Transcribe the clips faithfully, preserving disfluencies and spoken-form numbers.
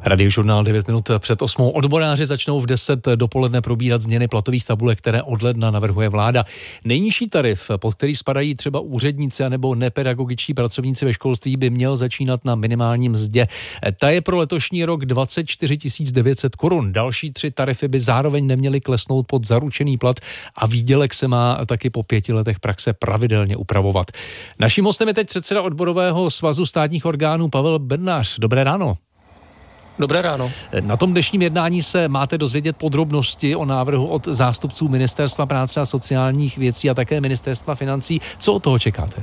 Radiožurnál devět minut před osmou. Odboráři začnou v deset dopoledne probírat změny platových tabulek, které od ledna navrhuje vláda. Nejnižší tarif, pod který spadají třeba úředníci nebo nepedagogičtí pracovníci ve školství, by měl začínat na minimální mzdě. Ta je pro letošní rok dvacet čtyři tisíc devět set korun. Další tři tarify by zároveň neměly klesnout pod zaručený plat a výdělek se má taky po pěti letech praxe pravidelně upravovat. Naším hostem je teď předseda odborového svazu státních orgánů Pavel Bednář. Dobré ráno. Dobré ráno. Na tom dnešním jednání se máte dozvědět podrobnosti o návrhu od zástupců Ministerstva práce a sociálních věcí a také Ministerstva financí. Co od toho čekáte?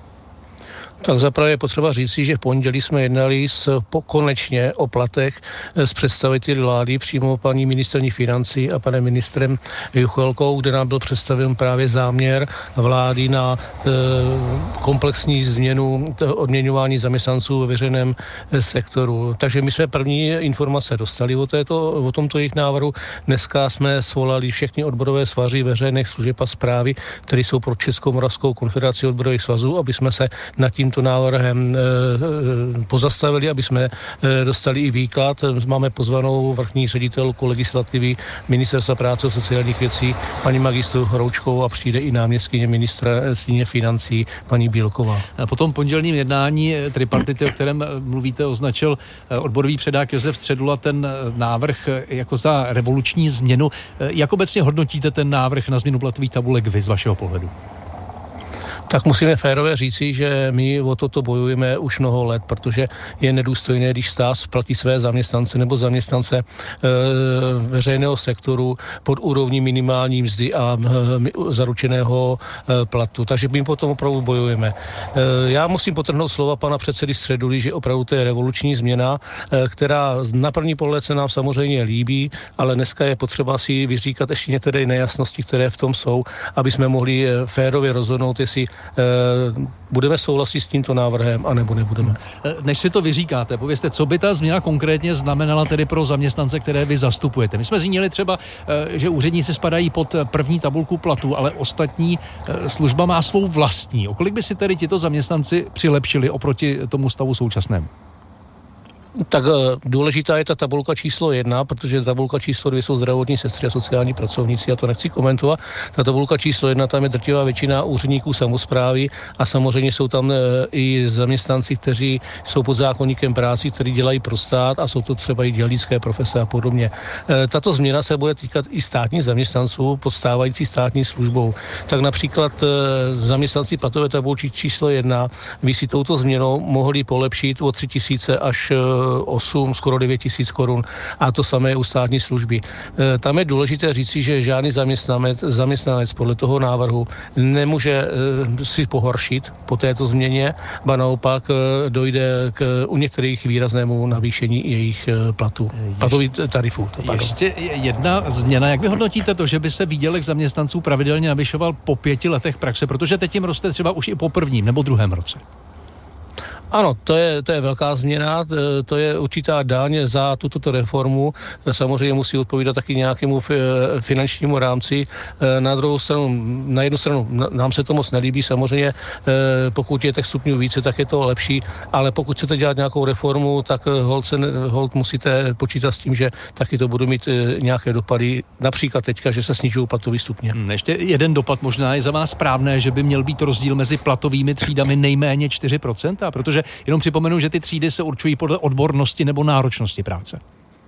Tak zaprvé je potřeba říci, že v pondělí jsme jednali s, po, konečně o platech s představiteli vlády, přímo paní ministryní financí a panem ministrem Juchelkou, kde nám byl představen právě záměr vlády na e, komplexní změnu odměňování zaměstnanců ve veřejném sektoru. Takže my jsme první informace dostali o, této, o tomto jejich návrhu. Dneska jsme svolali všechny odborové svazy veřejných služeb a správy, které jsou pro Českomoravskou konfederaci odborových svazů, aby jsme se nad tím tímto návrhem e, pozastavili, aby jsme e, dostali i výklad. Máme pozvanou vrchní ředitelku legislativy Ministerstva práce a sociálních věcí paní magistru Hroučkovou a přijde i náměstkyně ministra financí paní Bílková. Po tom pondělním jednání tripartity, o kterém mluvíte, označil odborový předák Josef Středula ten návrh jako za revoluční změnu. Jak obecně hodnotíte ten návrh na změnu platových tabulek vy z vašeho pohledu? Tak musíme férově říci, že my o toto bojujeme už mnoho let, protože je nedůstojné, když stát platí své zaměstnance nebo zaměstnance e, veřejného sektoru pod úrovní minimální mzdy a e, zaručeného e, platu. Takže my potom opravdu bojujeme. E, já musím podtrhnout slova pana předsedy Středuly, že opravdu to je revoluční změna, e, která na první pohled se nám samozřejmě líbí, ale dneska je potřeba si vyříkat ještě některé nejasnosti, které v tom jsou, aby jsme mohli férově rozhodnout, jestli budeme souhlasit s tímto návrhem, anebo nebudeme. Než si to vyříkáte, povězte, co by ta změna konkrétně znamenala tedy pro zaměstnance, které vy zastupujete. My jsme zmínili třeba, že úředníci spadají pod první tabulku platu, ale ostatní služba má svou vlastní. O kolik by si tedy tito zaměstnanci přilepšili oproti tomu stavu současnému? Tak důležitá je ta tabulka číslo jedna, protože tabulka číslo dvě jsou zdravotní sestry a sociální pracovníci, já to nechci komentovat. Ta tabulka číslo jedna, tam je drtivá většina úředníků samosprávy a samozřejmě jsou tam i zaměstnanci, kteří jsou pod zákoníkem práci, kteří dělají pro stát a jsou to třeba i dělnické profese a podobně. Tato změna se bude týkat i státních zaměstnanců pod stávající státní službou. Tak například zaměstnanci platové tabulky číslo jedna by si touto změnou mohli polepšit o tři tisíce až osm, skoro devět tisíc korun a to samé u státní služby. Tam je důležité říci, že žádný zaměstnanec, zaměstnanec podle toho návrhu nemůže si pohoršit po této změně, ba naopak dojde k u některých výraznému navýšení jejich platů, platových tarifů. Ještě jedna změna. Jak vy hodnotíte to, že by se výdělek zaměstnanců pravidelně navyšoval po pěti letech praxe, protože teď jim roste třeba už i po prvním nebo druhém roce? Ano, to je, to je velká změna, to je určitá daň za tuto reformu. Samozřejmě musí odpovídat taky nějakému finančnímu rámci. Na druhou stranu, na jednu stranu nám se to moc nelíbí, samozřejmě pokud je těch stupňů více, tak je to lepší, ale pokud chcete dělat nějakou reformu, tak hold, se, hold musíte počítat s tím, že taky to budou mít nějaké dopady, například teďka, že se snižují platové stupně. Hmm, ještě jeden dopad možná je za vás správné, že by měl být rozdíl mezi platovými třídami nejméně čtyři procenta, protože jenom připomenu, že ty třídy se určují podle odbornosti nebo náročnosti práce.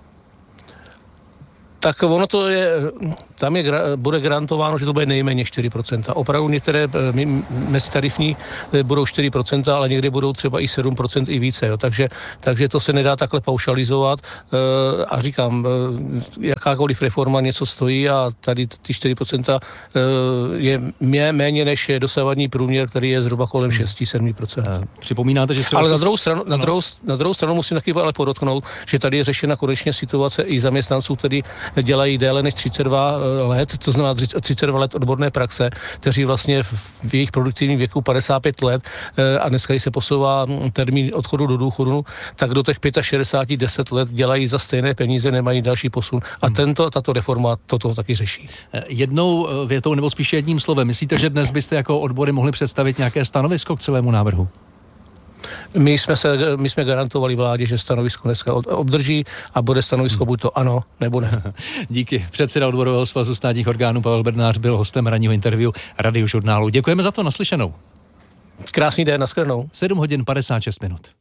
Tak ono to je, tam je, bude garantováno, že to bude nejméně čtyři procenta. Opravdu některé mezitarifní budou čtyři procenta, ale někdy budou třeba i sedm procent i více. Jo. Takže, takže to se nedá takhle paušalizovat. A říkám, jakákoliv reforma něco stojí a tady ty čtyři procenta je méně než dosavadní průměr, který je zhruba kolem šest až sedm procent. Připomínáte, že se... Ale na druhou stranu, na druhou, na druhou stranu musím taky ale podotknout, že tady je řešena konečně situace i zaměstnanců, který dělají déle než třicet dva let, to znamená třicet dva let odborné praxe, kteří vlastně v jejich produktivním věku padesát pět let a dneska, když se posouvá termín odchodu do důchodu, tak do těch šedesát pět, deset let dělají za stejné peníze, nemají další posun. A tento, tato reforma toto taky řeší. Jednou větou nebo spíše jedním slovem, myslíte, že dnes byste jako odbory mohli představit nějaké stanovisko k celému návrhu? My jsme, se, my jsme garantovali vládě, že stanovisko dneska obdrží a bude stanovisko buď to ano, nebo ne. Díky. Předseda odborového svazu státních orgánů Pavel Bednář byl hostem ranního interview Radiožurnálu. Děkujeme za to, naslyšenou. Krásný den, nashledanou. sedm hodin padesát šest minut.